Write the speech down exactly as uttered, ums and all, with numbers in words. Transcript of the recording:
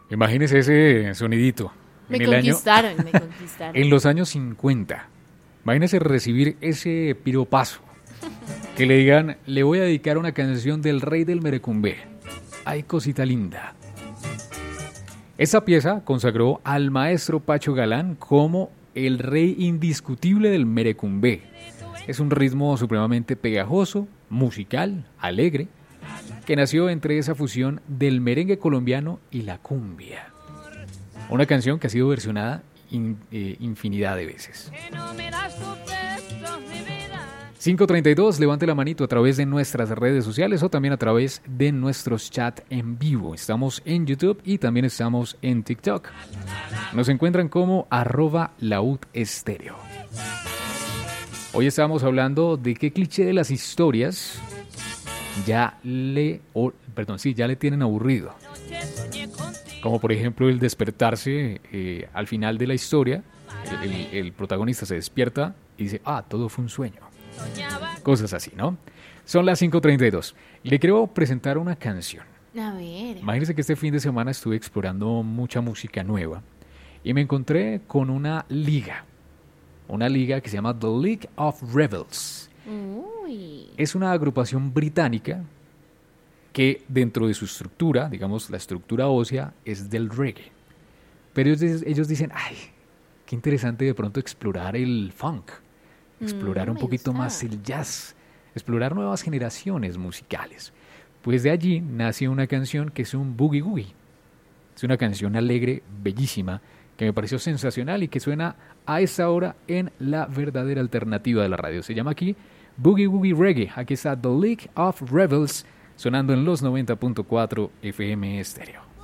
Imagínese ese sonidito. Me En el año, conquistaron, me conquistaron. en los años cincuenta. Imagínese recibir ese piropazo. Que le digan, le voy a dedicar una canción del rey del merecumbé. Ay, cosita linda. Esa pieza consagró al maestro Pacho Galán como el rey indiscutible del merecumbé. Es un ritmo supremamente pegajoso, musical, alegre, que nació entre esa fusión del merengue colombiano y la cumbia. Una canción que ha sido versionada in, eh, infinidad de veces. cinco treinta y dos, levante la manito a través de nuestras redes sociales o también a través de nuestros chats en vivo. Estamos en YouTube y también estamos en TikTok. Nos encuentran como arroba laúd estéreo. Hoy estamos hablando de qué cliché de las historias ya le, o, perdón, sí, ya le tienen aburrido. Como por ejemplo el despertarse eh, al final de la historia, el, el, el protagonista se despierta y dice, ah, todo fue un sueño. Cosas así, ¿no? Son las cinco treinta y dos. Le quiero presentar una canción. A ver. Imagínense que este fin de semana estuve explorando mucha música nueva y me encontré con una liga. Una liga que se llama The League of Rebels. Uy. Es una agrupación británica que dentro de su estructura, digamos la estructura ósea, es del reggae. Pero ellos, ellos dicen, ay, qué interesante de pronto explorar el funk. Explorar Mm, un me poquito gusta. más el jazz, explorar nuevas generaciones musicales. Pues de allí nace una canción que es un boogie woogie. Es una canción alegre, bellísima, que me pareció sensacional y que suena a esta hora en la verdadera alternativa de la radio. Se llama aquí Boogie Woogie Reggae. Aquí está The League of Rebels sonando en los noventa punto cuatro F M Estéreo.